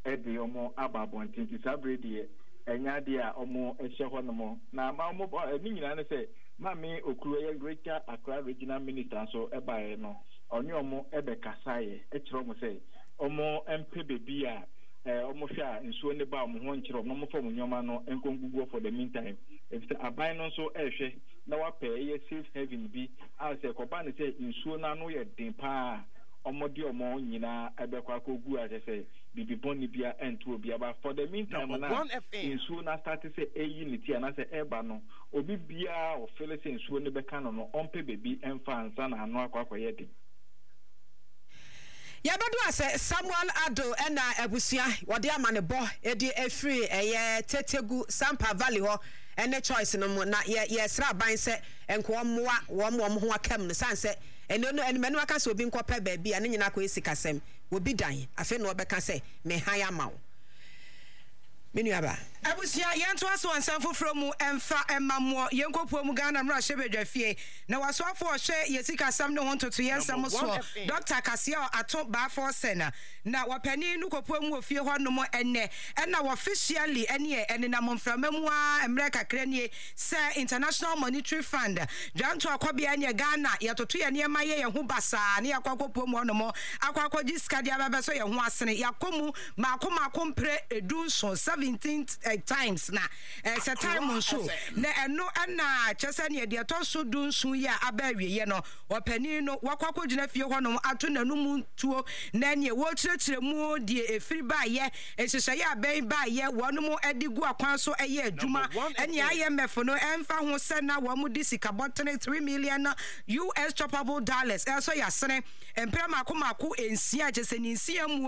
edi omo ababontin ti sabredi enya de a omo ehye ho no mo na ma omo ni nyina ne se mami okuru ye Greater Accra Regional Minister so ebae no oni omo ebe kasaye ekiro mo se omo empe bebi a omo hwa nsuo ne ba omo ho nkiro no mo fom nyoma no enkongugu for the meantime if abai no so ehwe na wa pay ye safe haven bi as e koba ne se nsuo na no ye den pa omodi omo nyina ebekwa akogu asese bibi boni bia ento obi aba for the meantime na nsuo na start say unity na say eba no obi bia o feel say nsuo ne beka no ompe bebi emfa ansa na ano akwakoye de Yabadu ase Samuel Ado ena ebusua wode amane bo edi efri eye Tetegu Sampa Valley ho ene choice no na ye sra ban se enko moa wo ho akam no sanse ene no ene menu aka se obi nkopa ba bia ne nyina ko esikasem obi dan afi no obeka se me han ya mawo menuaba abusia yento aso ansanfo from emfa emamo yenkopo mu Ghana mra shebedwafie na wasoafo hwe yesika sam ne hontoto yensam so Dr. Kasia ato ba for sena na wapani nu kopo mu ofie ho no mo enne na officially ene na momframamu a emre kakranie se International Monetary Fund janto akobia anye Ghana yetoto ye ne maye ye ho basa ne yakwakopo mu no mo akwakoji skadi ababeso ye ho asene yakomu makompre edunso 17th times na se time so na eno na chese ne de to so dunsu ya abawie ye no opani no wakwakodina fie ho no ato nanum tuo na ne wo kirekire mu de efiri ba ye ehyehyeye aban ba ye wonum edigu akwan so eye adwuma ene IMF no emfa ho se na wo mu disika botene $3 million US choppable dollars eso ya sene empre mako ensia chese ni nsia mu